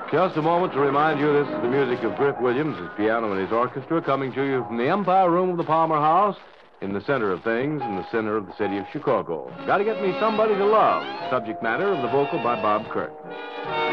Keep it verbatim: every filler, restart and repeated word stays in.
Just a moment to remind you this is the music of Griff Williams, his piano and his orchestra, coming to you from the Empire Room of the Palmer House, in the center of things, in the center of the city of Chicago. Gotta Get Me Somebody to Love, subject matter of the vocal by Bob Kirk.